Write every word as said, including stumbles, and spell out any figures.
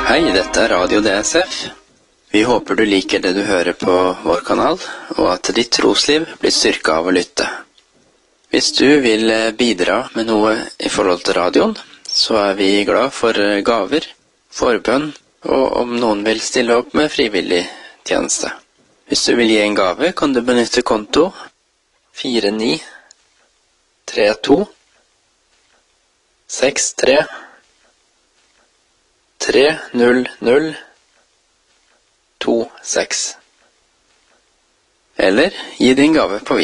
Hei, dette er Radio D S F. Vi håper du liker det du hører på vår kanal, og at ditt trosliv blir styrket av å lytte. Hvis du vil bidra med noe i forhold til radioen, så er vi glad for gaver, forbønn, og om noen vil stille opp med frivillig tjeneste. Hvis du vil gi en gave, kan du benytte konto fire ni tre to seks tre tre null null to seks. Eller gi din gave på